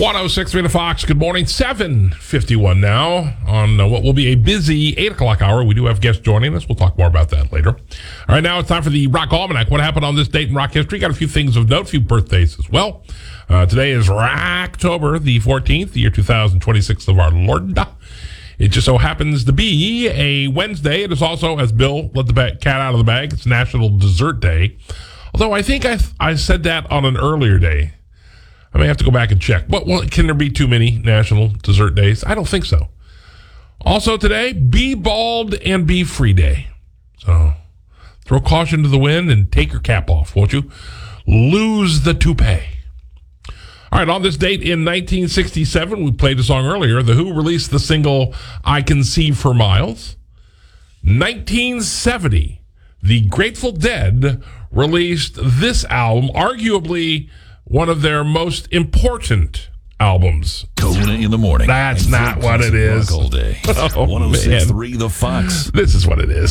106.3 The Fox. Good morning. 7:51 now on what will be a busy 8 o'clock hour. We do have guests joining us. We'll talk more about that later. All right, now it's time for the Rock Almanac. What happened on this date in rock history? Got a few things of note, a few birthdays as well. Today is October the 14th, the year 2026 of our Lord. It just so happens to be a Wednesday. It is also, as Bill let the cat out of the bag, it's National Dessert Day. Although I think I said that on an earlier day. I may have to go back and check. Well, can there be too many National Dessert Days? I don't think so. Also today, Be Bald and Be Free Day. So throw caution to the wind and take your cap off, won't you? Lose the toupee. All right, on this date in 1967, we played a song earlier. The Who released the single I Can See for Miles. 1970, the Grateful Dead released this album, arguably one of their most important albums. Kona in the morning. That's not what it is. All day. Oh, 106.3 The Fox. This is what it is.